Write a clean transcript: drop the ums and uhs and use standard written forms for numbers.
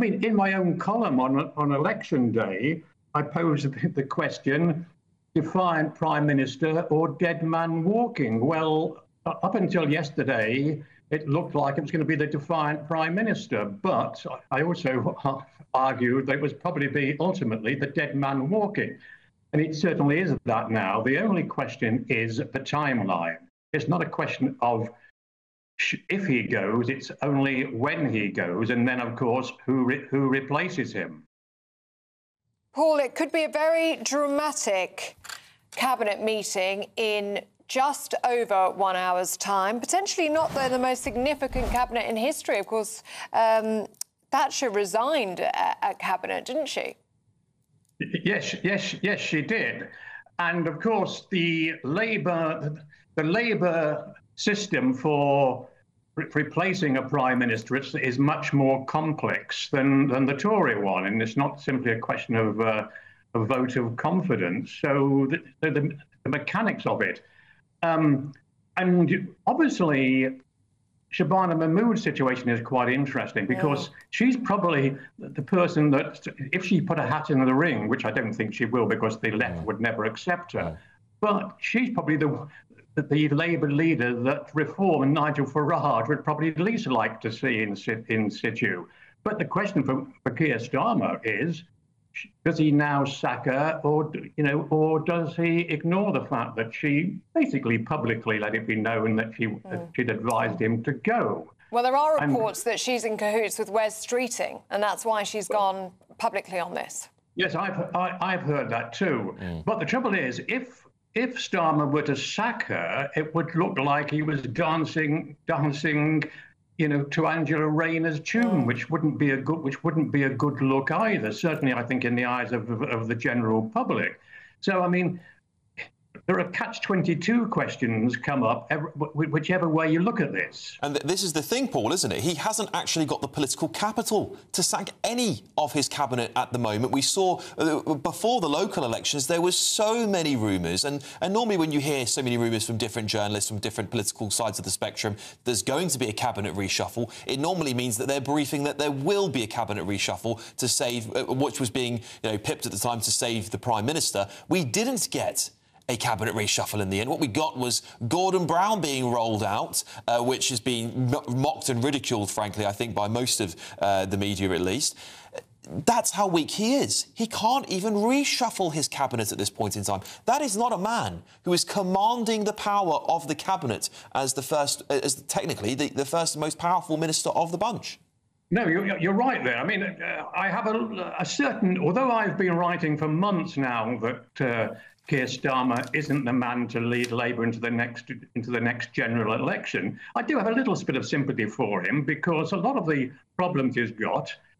mean, in my own column on election day, I posed the question, defiant Prime Minister or dead man walking? Well, up until yesterday, it looked like it was going to be the defiant Prime Minister, but I also argued that it was probably be ultimately the dead man walking. And it certainly is that now. The only question is the timeline. It's not a question of if he goes, it's only when he goes, and then, of course, who replaces him. Paul, it could be a very dramatic cabinet meeting in just over 1 hour's time. Potentially not, though, the most significant cabinet in history. Of course, Thatcher resigned at cabinet, didn't she? Yes, she did. And of course, the Labour system for replacing a prime minister is much more complex than the Tory one, and it's not simply a question of a vote of confidence. So the mechanics of it, and obviously, Shabana Mahmood's situation is quite interesting because she's probably the person that, if she put a hat in the ring, which I don't think she will because the left would never accept her, but she's probably the Labour leader that Reform and Nigel Farage would probably least like to see in situ. But the question for Keir Starmer is, does he now sack her, or does he ignore the fact that she basically publicly let it be known that she'd advised him to go? Well, there are reports that she's in cahoots with Wes Streeting, and that's why she's gone publicly on this. Yes, I've heard that too. But the trouble is, if Starmer were to sack her, it would look like he was dancing, to Angela Rayner's tune, which wouldn't be a good look either. Certainly, I think in the eyes of the general public. So, I mean, there are catch-22 questions come up whichever way you look at this. And this is the thing, Paul, isn't it? He hasn't actually got the political capital to sack any of his cabinet at the moment. We saw before the local elections there was so many rumours, and normally when you hear so many rumours from different journalists from different political sides of the spectrum, there's going to be a cabinet reshuffle. It normally means that they're briefing that there will be a cabinet reshuffle to save, which was being pipped at the time to save the Prime Minister. We didn't get a cabinet reshuffle in the end. What we got was Gordon Brown being rolled out, which has been mocked and ridiculed, frankly, I think, by most of the media at least. That's how weak he is. He can't even reshuffle his cabinet at this point in time. That is not a man who is commanding the power of the cabinet as technically the first most powerful minister of the bunch. No, you're right there. I mean, I have a certain, although I've been writing for months now that Keir Starmer isn't the man to lead Labour into the next general election, I do have a little bit of sympathy for him because a lot of the problems he's got